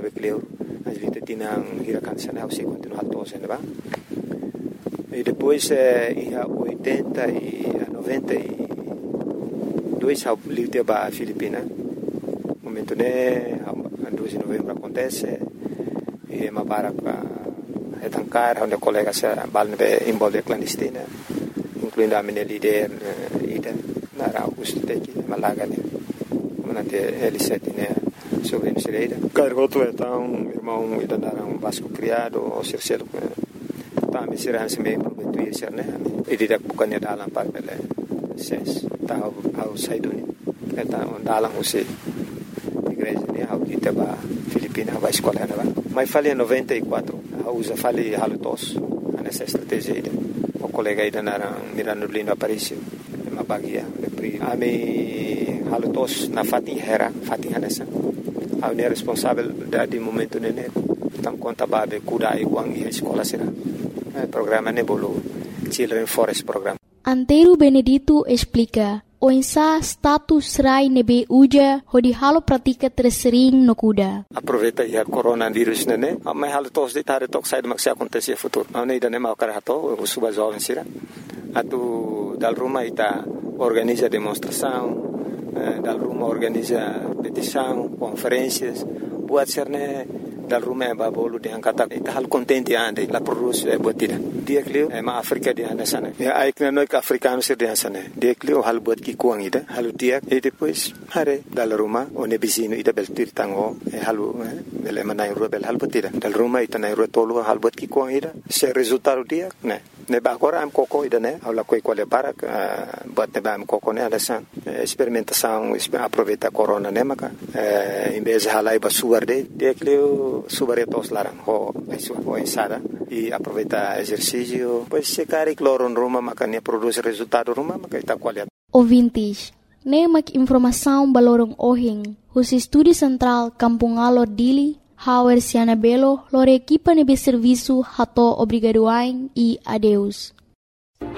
cleo. Às vezes tinham hirakan sana, você continua altos, né, E depois, em 80 e 92, eu livre para a Filipina. No momento, né, 2 de novembro acontece, e uma barca retancar, onde colegas balne envolve clandestina, incluindo a minha líder, Nara Augusto Teki, Malaga, né, comandante L7, né, sobre a Cireira. Cargoto, então, irmão, e dandaram Vasco criado, o Circelo, também será assim mesmo, porque tu ia né, e direto bukan ya dalam para bela, ses, tahu saído, então dalam você, igreja, né, ao dia ba Filipina, vai escola, né, mas falei em 94, usa falei halutos, nessa estratégia, o colega ainda era mirando lindo apareceu, uma bagia, a mim halutos na Fatih nessa, a minha responsável de momento né, então conta babe kuda iguang e escola será. Programa Nebolo, Children Forest Program. Antero Benedito explica, o insa status rai nebe uja hodi halo pratika tersering no kuda. Aproveita ya coronavírus né, mas halo tos de tare tok sai de acontecer futuro. Não nem dane mau karato, o suba jovem sira. Atu dal rumah ita organiza demonstração, dal rumah organiza petição, conferências, buat serne dal rumah babolo de angkata ita hal contente ande la produce botida dia klio ma Afrika de anda sana ya aikna no africano ser de sana dia klio hal bot ki kuang ida hal dia e depois hare dal rumah one bisino ida bel tirtango halu bel manai rubel hal botida dal rumah ita nai rotolo hal bot ki kuang ida se resultado dia ne ba agora am coco ida ne ala coi quale para bot ne ba am coco ne ala san experimentação aproveita corona ne maka em vez de halai ba suarde dia klio subaretos larang ho ensada e aproveita exercício pois se cari cloro no Roma makanya produz resultado Roma maka ita qualidade. Ouvintes, nemak informação balorong ohing, os estúdio central Kampung Alor Dili, Hauer Siana Belo, lor equipa nebe serviço hato obrigadoain e adeus.